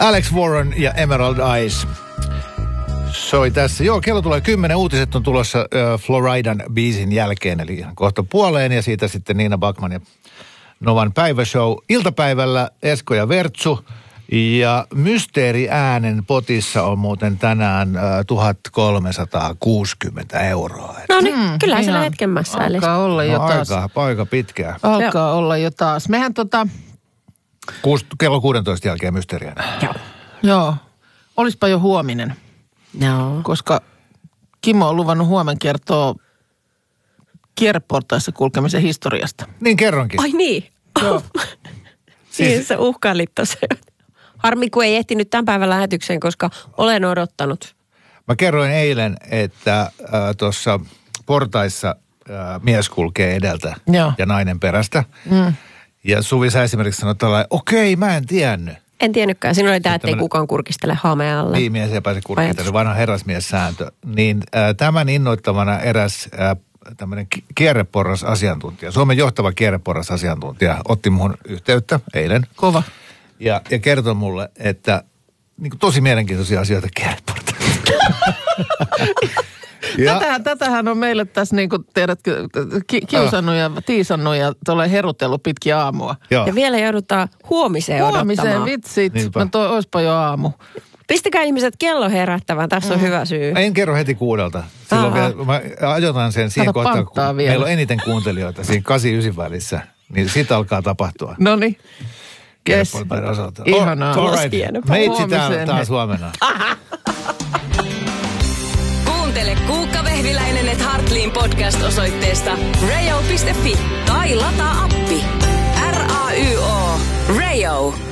Alex Warren ja Emerald Eyes soi tässä. Joo, kello tulee 10. Uutiset on tulossa Floridan biisin jälkeen, eli ihan kohta puoleen. Ja siitä sitten Niina Backman ja Novan päiväshow. Iltapäivällä Esko ja Vertsu. Ja mysteeriäänen potissa on muuten tänään 1360 euroa. No niin, kyllä siellä hetken mässäilee. Alkaa olla jo taas. Aika pitkää. Alkaa olla jo taas. Mehän kello 16 jälkeen mysteeriäänen. Joo. Olispa jo huominen. No. Koska Kimmo on luvannut huomen kertoa kierreportaissa kulkemisen historiasta. Niin kerronkin. Ai niin. Joo. Siihen sä uhkailit tosiaan. Harmi, kun ei ehtinyt tämän päivän lähetykseen, koska olen odottanut. Mä kerroin eilen, että tuossa portaissa mies kulkee edeltä ja nainen perästä. Ja Suvi sä esimerkiksi sanoi tällainen, okei, mä en tiennyt. En tiennytkään. Siinä oli tämä, ettei kukaan kurkistele haameen alle. Niin, mies ei pääse kurkistelemaan, vanha herrasmiessääntö. Niin tämän innoittavana eräs tämmöinen kierreporras-asiantuntija, Suomen johtava kierreporras-asiantuntija, otti muhun yhteyttä eilen. Kova. Ja kertoi mulle, että niin tosi mielenkiintoisia asioita kierreportaista. Tätähän on meille tässä niin kuin tiedätkö, kiusannut ja tiisannut ja tuolla herutellut pitkin aamua. Joo. Ja vielä joudutaan huomiseen odottamaan. Vitsit. Oispa jo aamu. Pistäkää ihmiset kello herättävään, tässä on hyvä syy. En kerro heti 6. Silloin vielä, mä ajotan sen siihen kohtaan, kun meillä on eniten kuuntelijoita siinä 8-9 välissä. Niin siitä alkaa tapahtua. Noniin. Yes. Ihanaa. Meitsi täällä taas huomenna. Kuuntele Kuukka Vehviläinen et Hartliin podcast osoitteesta rayo.fi tai lataa appi. RAYO. Rayo.